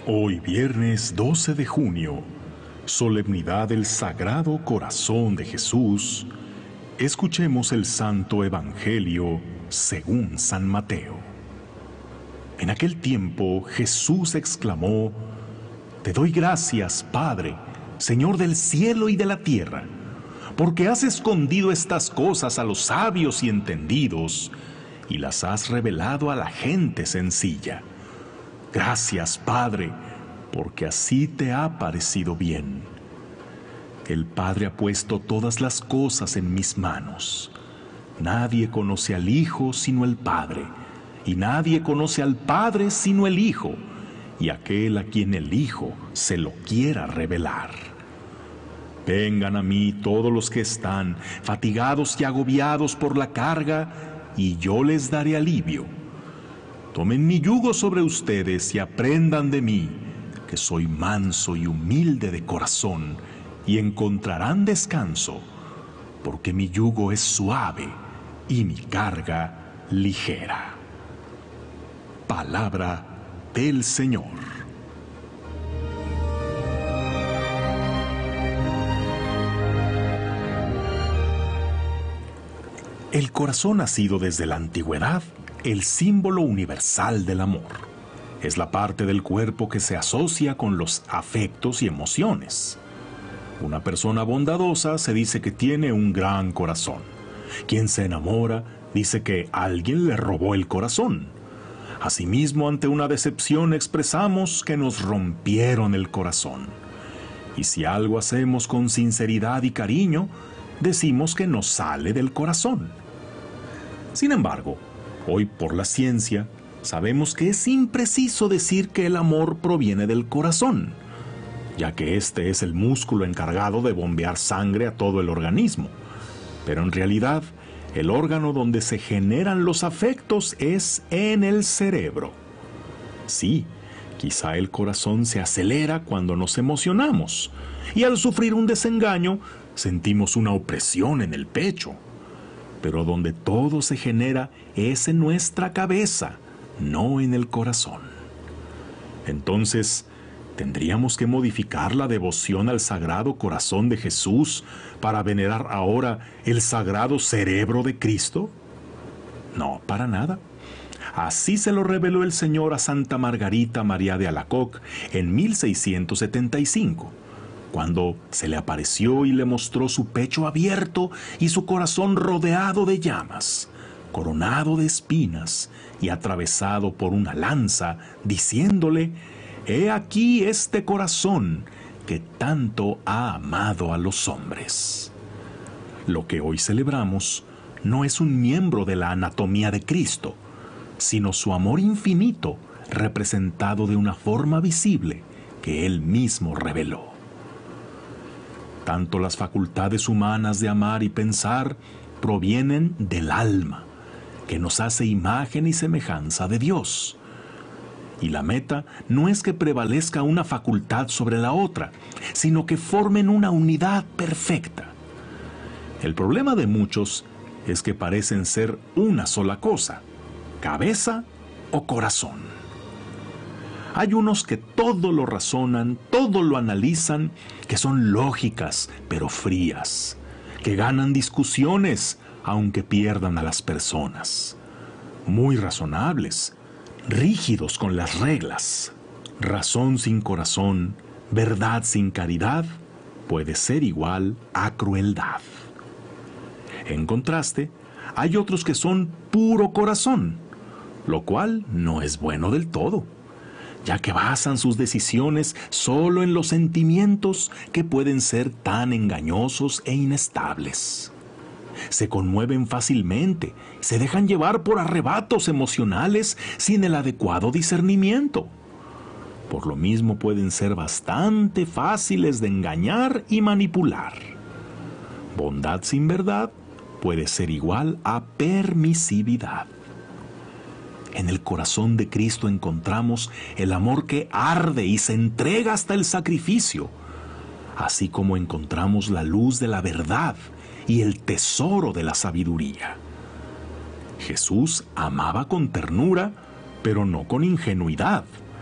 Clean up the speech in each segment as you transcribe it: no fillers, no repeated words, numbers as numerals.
Hoy viernes 12 de junio, solemnidad del Sagrado Corazón de Jesús, escuchemos el Santo Evangelio según San Mateo. En aquel tiempo Jesús exclamó: Te doy gracias, Padre, Señor del cielo y de la tierra, porque has escondido estas cosas a los sabios y entendidos y las has revelado a la gente sencilla. Gracias, Padre, porque así te ha parecido bien. El Padre ha puesto todas las cosas en mis manos. Nadie conoce al Hijo sino el Padre, y nadie conoce al Padre sino el Hijo, y aquel a quien el Hijo se lo quiera revelar. Vengan a mí todos los que están fatigados y agobiados por la carga, y yo les daré alivio. Tomen mi yugo sobre ustedes y aprendan de mí, que soy manso y humilde de corazón, y encontrarán descanso, porque mi yugo es suave y mi carga ligera. Palabra del Señor. El corazón ha sido desde la antigüedad el símbolo universal del amor. Es la parte del cuerpo que se asocia con los afectos y emociones. Una persona bondadosa se dice que tiene un gran corazón. Quien se enamora dice que alguien le robó el corazón. Asimismo, ante una decepción expresamos que nos rompieron el corazón. Y si algo hacemos con sinceridad y cariño, decimos que nos sale del corazón. Sin embargo, hoy por la ciencia, sabemos que es impreciso decir que el amor proviene del corazón, ya que este es el músculo encargado de bombear sangre a todo el organismo. Pero en realidad, el órgano donde se generan los afectos es en el cerebro. Sí, quizá el corazón se acelera cuando nos emocionamos, y al sufrir un desengaño, sentimos una opresión en el pecho. Pero donde todo se genera es en nuestra cabeza, no en el corazón. Entonces, ¿tendríamos que modificar la devoción al Sagrado Corazón de Jesús para venerar ahora el Sagrado Cerebro de Cristo? No, para nada. Así se lo reveló el Señor a Santa Margarita María de Alacoque en 1675. Cuando se le apareció y le mostró su pecho abierto y su corazón rodeado de llamas, coronado de espinas y atravesado por una lanza, diciéndole: «He aquí este corazón que tanto ha amado a los hombres». Lo que hoy celebramos no es un miembro de la anatomía de Cristo, sino su amor infinito representado de una forma visible que Él mismo reveló. Tanto las facultades humanas de amar y pensar provienen del alma, que nos hace imagen y semejanza de Dios. Y la meta no es que prevalezca una facultad sobre la otra, sino que formen una unidad perfecta. El problema de muchos es que parecen ser una sola cosa, cabeza o corazón. Hay unos que todo lo razonan, todo lo analizan, que son lógicas, pero frías, que ganan discusiones, aunque pierdan a las personas. Muy razonables, rígidos con las reglas. Razón sin corazón, verdad sin caridad, puede ser igual a crueldad. En contraste, hay otros que son puro corazón, lo cual no es bueno del todo, ya que basan sus decisiones solo en los sentimientos que pueden ser tan engañosos e inestables. Se conmueven fácilmente, se dejan llevar por arrebatos emocionales sin el adecuado discernimiento. Por lo mismo pueden ser bastante fáciles de engañar y manipular. Bondad sin verdad puede ser igual a permisividad. En el corazón de Cristo encontramos el amor que arde y se entrega hasta el sacrificio, así como encontramos la luz de la verdad y el tesoro de la sabiduría. Jesús amaba con ternura, pero no con ingenuidad.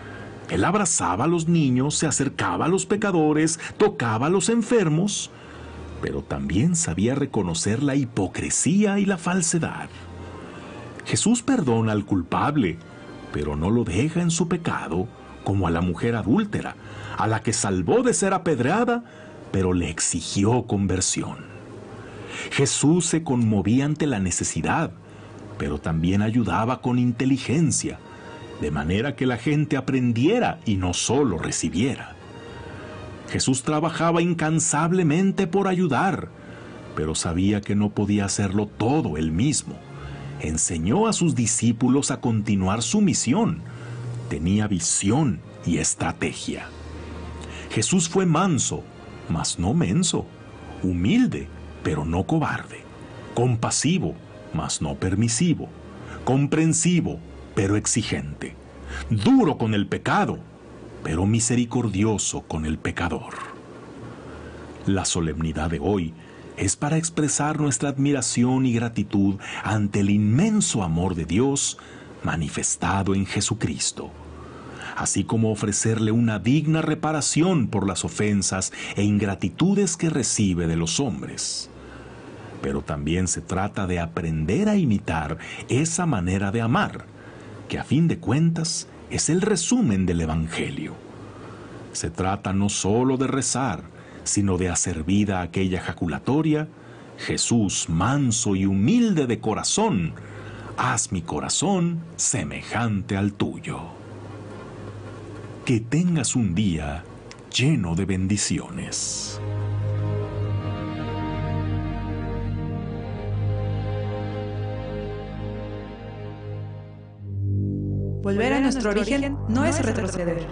Él abrazaba a los niños, se acercaba a los pecadores, tocaba a los enfermos, pero también sabía reconocer la hipocresía y la falsedad. Jesús perdona al culpable, pero no lo deja en su pecado, como a la mujer adúltera, a la que salvó de ser apedreada, pero le exigió conversión. Jesús se conmovía ante la necesidad, pero también ayudaba con inteligencia, de manera que la gente aprendiera y no solo recibiera. Jesús trabajaba incansablemente por ayudar, pero sabía que no podía hacerlo todo él mismo. Enseñó a sus discípulos a continuar su misión. Tenía visión y estrategia. Jesús fue manso, mas no menso, humilde, pero no cobarde, compasivo, mas no permisivo, comprensivo, pero exigente, duro con el pecado, pero misericordioso con el pecador. La solemnidad de hoy es para expresar nuestra admiración y gratitud ante el inmenso amor de Dios manifestado en Jesucristo, así como ofrecerle una digna reparación por las ofensas e ingratitudes que recibe de los hombres. Pero también se trata de aprender a imitar esa manera de amar, que a fin de cuentas es el resumen del Evangelio. Se trata no solo de rezar, sino de hacer vida a aquella ejaculatoria: Jesús, manso y humilde de corazón, haz mi corazón semejante al tuyo. Que tengas un día lleno de bendiciones. Volver a nuestro origen no es retroceder.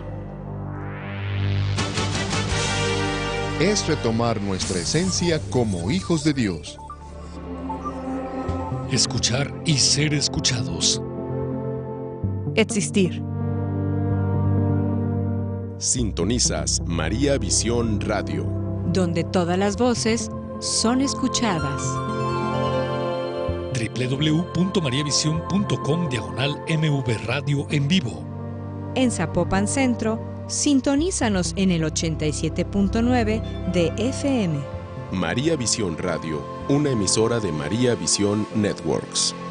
Es retomar nuestra esencia como hijos de Dios. Escuchar y ser escuchados. Existir. Sintonizas María Visión Radio, donde todas las voces son escuchadas. www.mariavision.com/MV Radio en vivo. En Zapopan Centro, sintonízanos en el 87.9 de FM. María Visión Radio, una emisora de María Visión Networks.